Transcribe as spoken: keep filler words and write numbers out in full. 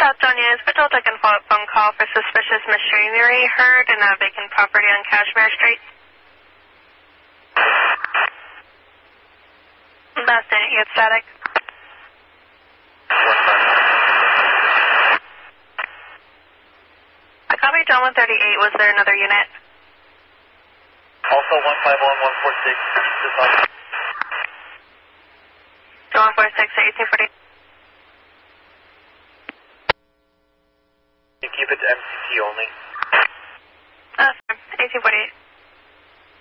Southdown News, Patrol taking follow-up phone call for suspicious machinery heard in a vacant property on Cashmere Street. Last unit, you get static. I copy John one thirty-eight, was there another unit? Also one five one, one four six, John one four six, eighteen forty. You keep it to M C T only. Uh, eighteen forty-eight.